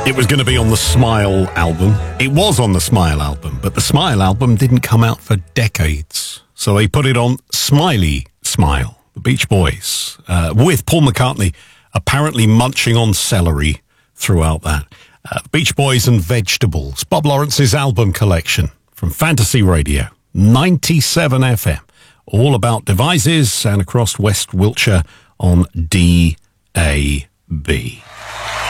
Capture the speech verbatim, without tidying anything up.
It was going to be on the Smile album. It was on the Smile album, but the Smile album didn't come out for decades. So they put it on Smiley Smile, the Beach Boys, uh, with Paul McCartney apparently munching on celery throughout that. Uh, Beach Boys and Vegetables, Bob Lawrence's album collection from Fantasy Radio, ninety-seven F M, all about devices and across West Wiltshire on D A B.